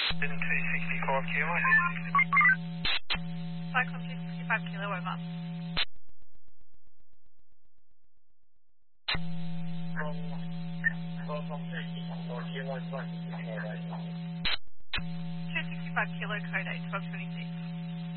265 kilo. Cyclone 265 kilo, over. From 264 kilo, 265 265 kilo, code 8, 1226.